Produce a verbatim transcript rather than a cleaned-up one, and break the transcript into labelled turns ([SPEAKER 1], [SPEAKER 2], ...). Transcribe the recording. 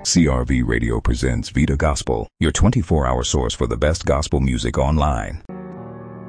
[SPEAKER 1] C R V Radio presents Vita Gospel, your twenty-four hour source for the best gospel music online.